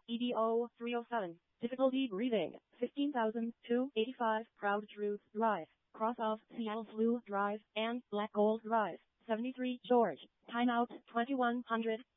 EDO 307. Difficulty breathing. 15,285 Proud Truth Drive. Cross of Seattle Blue Drive and Black Gold Drive. 73 George. Timeout 2100.